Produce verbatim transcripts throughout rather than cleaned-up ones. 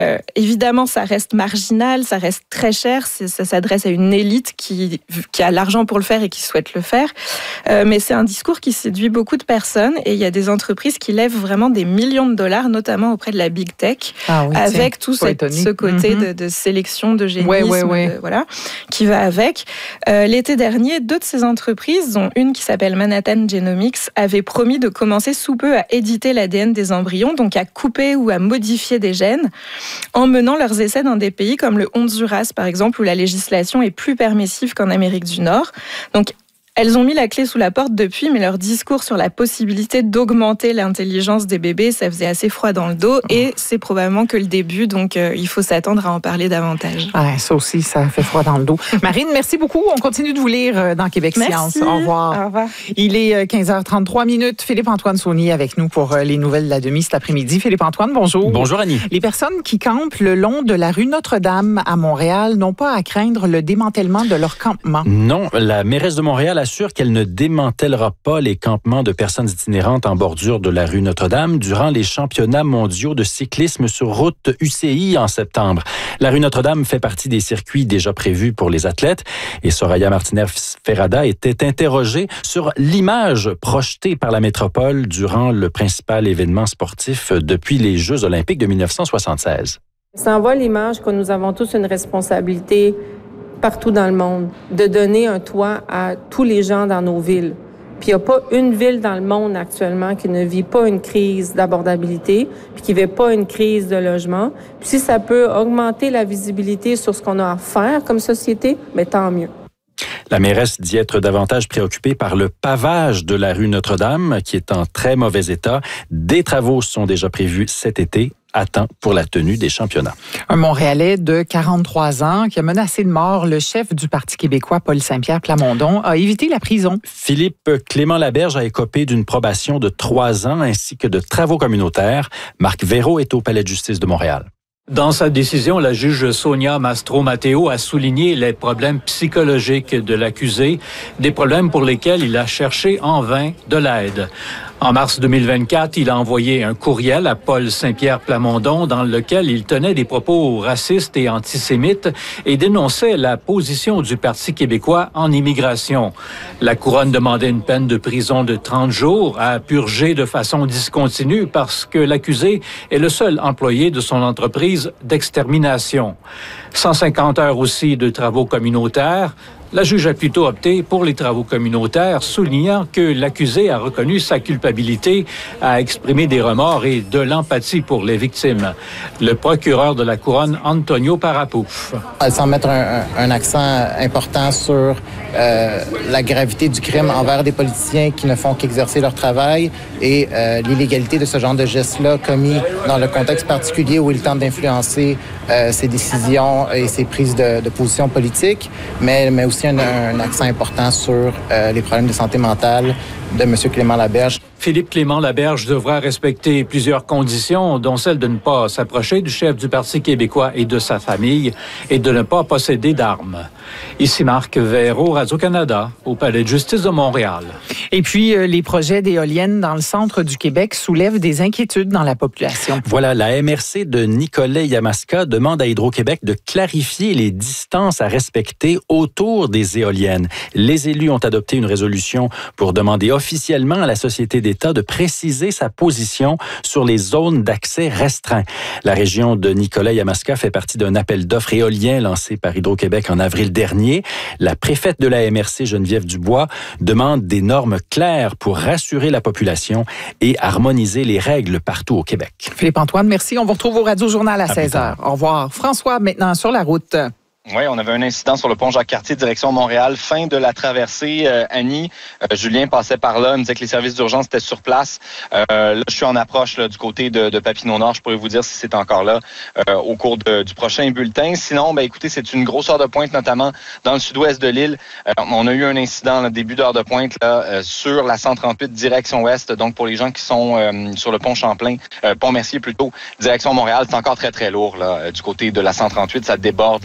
Euh, évidemment, ça reste marginal, ça reste très cher, c'est, ça s'adresse à une élite qui, qui a l'argent pour le faire et qui souhaite le faire. Euh, mais c'est un discours qui séduit beaucoup de personnes et il y a des entreprises qui lèvent vraiment des millions de dollars, notamment auprès de la big tech, ah oui, avec tout cette, ce côté mm-hmm. de, de sélection, de génisme, ouais, ouais, ouais. De, voilà, qui va avec. Euh, l'été dernier, deux de ces entreprises, dont une qui s'appelle Manhattan Genomics, avaient promis de commencer sous peu à éditer l'A D N des embryons, donc à couper ou à modifier des gènes, en menant leurs essais dans des pays comme le Honduras, par exemple, où la législation est plus permissive qu'en Amérique du Nord. Donc, elles ont mis la clé sous la porte depuis, mais leur discours sur la possibilité d'augmenter l'intelligence des bébés, ça faisait assez froid dans le dos, et c'est probablement que le début, donc euh, il faut s'attendre à en parler davantage. Ouais, ça aussi, ça fait froid dans le dos. Marine, merci beaucoup. On continue de vous lire dans Québec Science. Au revoir. Au revoir. Il est quinze heures trente-trois minutes. Philippe-Antoine Saunier avec nous pour les nouvelles de la demi cet après-midi. Philippe-Antoine, bonjour. Bonjour Annie. Les personnes qui campent le long de la rue Notre-Dame à Montréal n'ont pas à craindre le démantèlement de leur campement. Non, la mairesse de Montréal assure qu'elle ne démantèlera pas les campements de personnes itinérantes en bordure de la rue Notre-Dame durant les championnats mondiaux de cyclisme sur route U C I en septembre. La rue Notre-Dame fait partie des circuits déjà prévus pour les athlètes et Soraya Martinez-Ferrada était interrogée sur l'image projetée par la métropole durant le principal événement sportif depuis les Jeux olympiques de dix-neuf cent soixante-seize. Ça envoie l'image que nous avons tous une responsabilité partout dans le monde, de donner un toit à tous les gens dans nos villes. Puis il n'y a pas une ville dans le monde actuellement qui ne vit pas une crise d'abordabilité, puis qui ne vit pas une crise de logement. Puis si ça peut augmenter la visibilité sur ce qu'on a à faire comme société, mais tant mieux. La mairesse dit être davantage préoccupée par le pavage de la rue Notre-Dame, qui est en très mauvais état. Des travaux sont déjà prévus cet été, à temps pour la tenue des championnats. Un Montréalais de quarante-trois ans qui a menacé de mort le chef du Parti québécois, Paul Saint-Pierre Plamondon, a évité la prison. Philippe Clément Laberge a écopé d'une probation de trois ans ainsi que de travaux communautaires. Marc Véraud est au Palais de justice de Montréal. Dans sa décision, la juge Sonia Mastro-Matteo a souligné les problèmes psychologiques de l'accusé, des problèmes pour lesquels il a cherché en vain de l'aide. En mars deux mille vingt-quatre, il a envoyé un courriel à Paul Saint-Pierre Plamondon dans lequel il tenait des propos racistes et antisémites et dénonçait la position du Parti québécois en immigration. La couronne demandait une peine de prison de trente jours à purger de façon discontinue parce que l'accusé est le seul employé de son entreprise d'extermination. cent cinquante heures aussi de travaux communautaires. La juge a plutôt opté pour les travaux communautaires, soulignant que l'accusé a reconnu sa culpabilité, a exprimé des remords et de l'empathie pour les victimes. Le procureur de la Couronne, Antonio Parapouf. Sans mettre un, un accent important sur euh, la gravité du crime envers des politiciens qui ne font qu'exercer leur travail et euh, l'illégalité de ce genre de gestes-là commis dans le contexte particulier où ils tentent d'influencer euh, ses décisions et ses prises de, de position politiques, mais, mais aussi Un, un accent important sur euh, les problèmes de santé mentale de M. Clément Laberge. Philippe Clément Laberge devra respecter plusieurs conditions, dont celle de ne pas s'approcher du chef du Parti québécois et de sa famille et de ne pas posséder d'armes. Ici Marc Véraud, Radio-Canada, au Palais de justice de Montréal. Et puis, euh, les projets d'éoliennes dans le centre du Québec soulèvent des inquiétudes dans la population. Voilà, la M R C de Nicolet-Yamaska demande à Hydro-Québec de clarifier les distances à respecter autour des éoliennes. Les élus ont adopté une résolution pour demander officiellement à la Société d'État de préciser sa position sur les zones d'accès restreints. La région de Nicolet-Yamaska fait partie d'un appel d'offres éolien lancé par Hydro-Québec en avril dernier. La préfète de la M R C, Geneviève Dubois, demande des normes claires pour rassurer la population et harmoniser les règles partout au Québec. Philippe-Antoine, merci. On vous retrouve au Radio-Journal à, à seize heures. Au revoir. François, maintenant sur la route. Oui, on avait un incident sur le pont Jacques-Cartier, direction Montréal, fin de la traversée. Euh, Annie, euh, Julien passait par là, il me disait que les services d'urgence étaient sur place. Euh, là, je suis en approche là, du côté de, de Papineau-Nord. Je pourrais vous dire si c'est encore là euh, au cours de, du prochain bulletin. Sinon, ben écoutez, c'est une grosse heure de pointe, notamment dans le sud-ouest de l'île. Euh, on a eu un incident, là, début d'heure de pointe, là, euh, sur la cent trente-huit, direction ouest. Donc, pour les gens qui sont euh, sur le pont Champlain, euh, pont Mercier plutôt, direction Montréal, c'est encore très, très lourd là, du côté de la cent trente-huit. Ça déborde là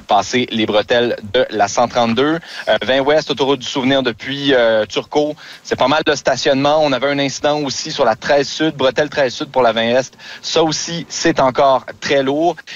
passer les bretelles de la cent trente-deux. Euh, vingt ouest, autoroute du souvenir depuis euh, Turcot. C'est pas mal de stationnement. On avait un incident aussi sur la treize sud, bretelle treize sud pour la vingt est. Ça aussi, c'est encore très lourd.